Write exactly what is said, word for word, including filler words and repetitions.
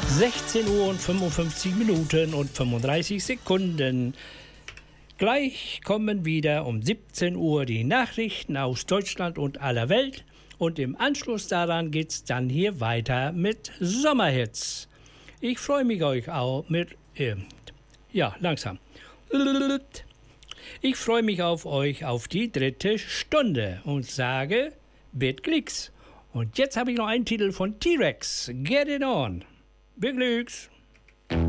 sechzehn Uhr und fünfundfünfzig Minuten und fünfunddreißig Sekunden. Gleich kommen wieder um siebzehn Uhr die Nachrichten aus Deutschland und aller Welt. Und im Anschluss daran geht's dann hier weiter mit Sommerhits. Ich freue mich euch auch mit, äh, ja, langsam. Ich freue mich auf euch auf die dritte Stunde und sage, Bit Glicks. Und jetzt habe ich noch einen Titel von T-Rex, Get It On. Big Glicks.